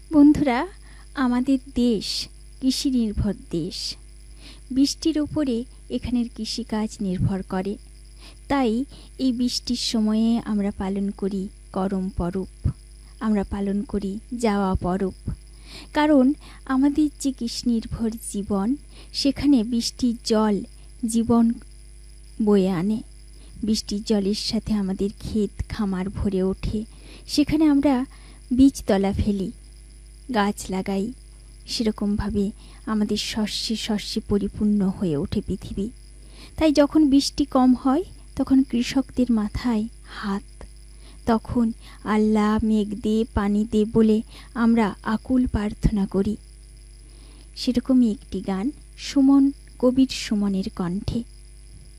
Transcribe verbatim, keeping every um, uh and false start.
বন্ধুরা, আমাদের দেশ কৃষি নির্ভর দেশ। বৃষ্টির উপরে এখানের কৃষিকাজ নির্ভর করে। তাই এই বৃষ্টির সময়ে আমরা পালন করি করম পরব, আমরা পালন করি যাওয়া পরব। কারণ আমাদের যে কৃষি নির্ভর জীবন, সেখানে বৃষ্টির জল জীবন বয়ে আনে। বৃষ্টির জলের সাথে আমাদের ক্ষেত খামার ভরে ওঠে। সেখানে আমরা বীজতলা ফেলি, গাছ লাগাই। সেরকমভাবে আমাদের শস্যে শস্যে পরিপূর্ণ হয়ে ওঠে পৃথিবী। তাই যখন বৃষ্টি কম হয়, তখন কৃষকদের মাথায় হাত। তখন আল্লাহ মেঘ দে, পানি দে বলে আমরা আকুল প্রার্থনা করি। সেরকমই একটি গান সুমন, কবির সুমনের কণ্ঠে।